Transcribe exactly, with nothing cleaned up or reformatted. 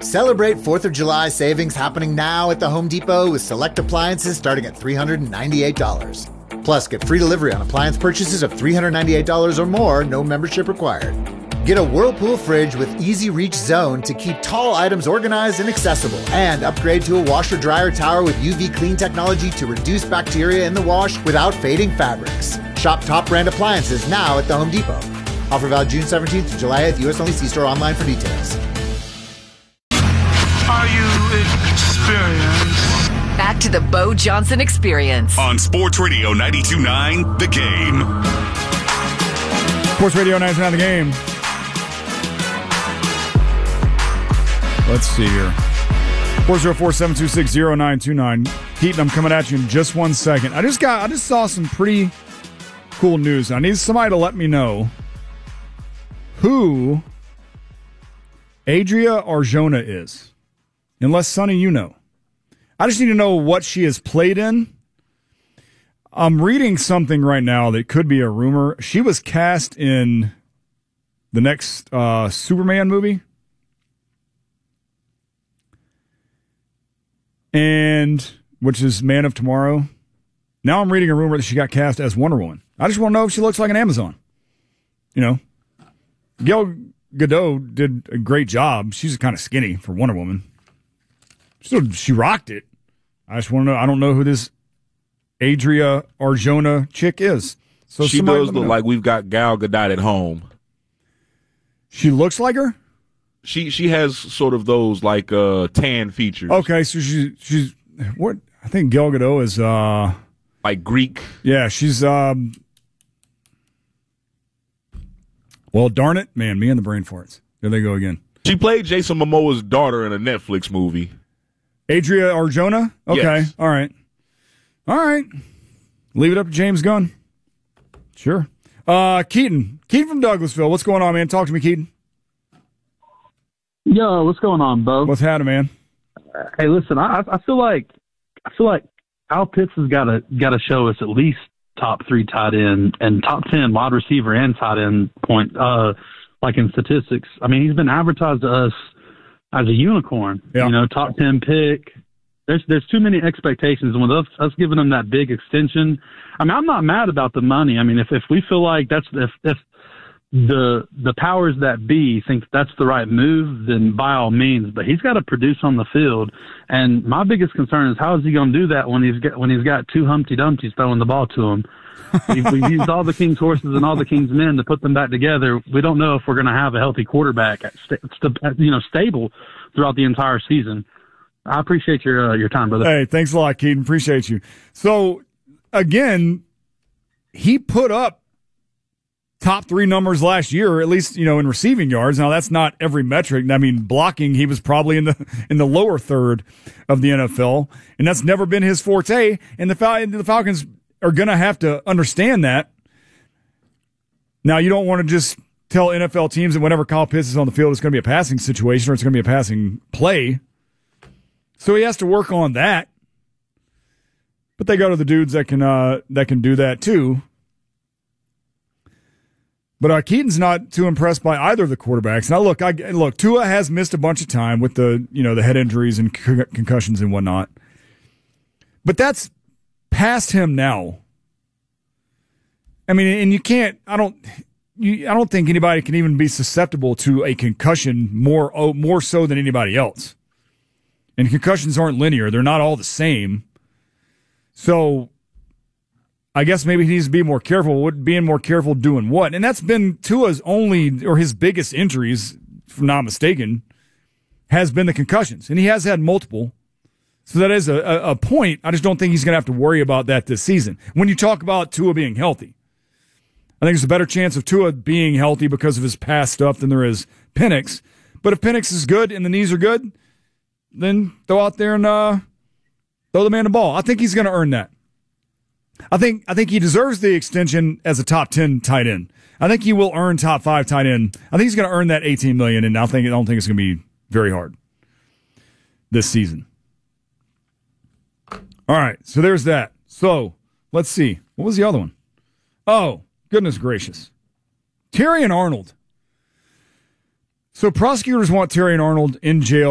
Celebrate fourth of July savings happening now at the Home Depot with select appliances starting at three hundred ninety-eight dollars. Plus, get free delivery on appliance purchases of three hundred ninety-eight dollars or more, no membership required. Get a Whirlpool fridge with Easy Reach Zone to keep tall items organized and accessible. And upgrade to a washer-dryer tower with U V clean technology to reduce bacteria in the wash without fading fabrics. Shop top brand appliances now at the Home Depot. Offer valid June seventeenth to July eighth, U S only. See store online for details. Are you experienced? Back to the Bo Johnson Experience. On Sports Radio ninety-two point nine, The Game. Sports Radio ninety-two point nine, The Game. Let's see here. four oh four, seven two six, oh nine two nine. Keaton, I'm coming at you in just one second. I just got, I just saw some pretty cool news. I need somebody to let me know who Adria Arjona is. Unless, Sonny, you know. I just need to know what she has played in. I'm reading something right now that could be a rumor. She was cast in the next uh, Superman movie. And, which is Man of Tomorrow. Now I'm reading a rumor that she got cast as Wonder Woman. I just want to know if she looks like an Amazon. You know, Gal Gadot did a great job. She's kind of skinny for Wonder Woman. So she rocked it. I just want to know. I don't know who this Adria Arjona chick is. So she does look like we've got Gal Gadot at home. She looks like her? She she has sort of those like uh, tan features. Okay, so she she's what I think Gal Gadot is uh like Greek. Yeah, she's um well, darn it, man, me and the brain farts. There they go again. She played Jason Momoa's daughter in a Netflix movie. Adria Arjona? Okay, yes. all right. All right. Leave it up to James Gunn. Sure. Uh, Keaton. Keaton from Douglasville. What's going on, man? Talk to me, Keaton. Yo, what's going on, Bo? What's happening, man? Hey, listen, I, I feel like I feel like Kyle Pitts has got to got to show us at least top three tight end and top ten wide receiver and tight end point, uh, like in statistics. I mean, he's been advertised to us as a unicorn. Yeah. You know, top ten pick. There's there's too many expectations, and with us, us giving him that big extension, I mean, I'm not mad about the money. I mean, if if we feel like that's if if the the powers that be think that's the right move, then by all means. But he's got to produce on the field, and my biggest concern is how is he going to do that when he's got when he's got two Humpty Dumptys throwing the ball to him. we've, we've used all the King's horses and all the King's men to put them back together. We don't know if we're going to have a healthy quarterback, st- st- you know, stable throughout the entire season. I appreciate your uh, your time, brother. Hey, thanks a lot, Keaton. Appreciate you. So again, he put up top three numbers last year, at least, you know, in receiving yards. Now, that's not every metric. I mean, blocking, he was probably in the in the lower third of the N F L, and that's never been his forte. And the, Fal- the Falcons are going to have to understand that. Now, you don't want to just tell N F L teams that whenever Kyle Pitts is on the field, it's going to be a passing situation or it's going to be a passing play. So he has to work on that. But they go to the dudes that can uh, that can do that too. But uh, Keaton's not too impressed by either of the quarterbacks. Now, look, I look. Tua has missed a bunch of time with the you know the head injuries and con- concussions and whatnot. But that's past him now. I mean, and you can't. I don't. You, I don't think anybody can even be susceptible to a concussion more oh, more so than anybody else. And concussions aren't linear; they're not all the same. So, I guess maybe he needs to be more careful. Being more careful doing what? And that's been Tua's only, or his biggest injuries, if I'm not mistaken, has been the concussions. And he has had multiple. So that is a, a, a point. I just don't think he's going to have to worry about that this season. When you talk about Tua being healthy, I think there's a better chance of Tua being healthy because of his past stuff than there is Penix. But if Penix is good and the knees are good, then go out there and uh, throw the man the ball. I think he's going to earn that. I think I think he deserves the extension as a top ten tight end. I think he will earn top five tight end. I think he's going to earn that eighteen million dollars, and I think I don't think it's going to be very hard this season. All right, so there's that. So let's see. What was the other one? Oh, goodness gracious. Terrion Arnold. So prosecutors want Terrion Arnold in jail